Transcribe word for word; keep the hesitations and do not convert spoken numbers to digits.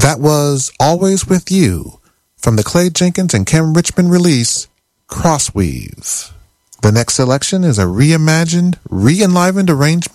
That was Always With You from the Clay Jenkins and Ken Richmond release, Crossweave. The next selection is a reimagined, re-enlivened arrangement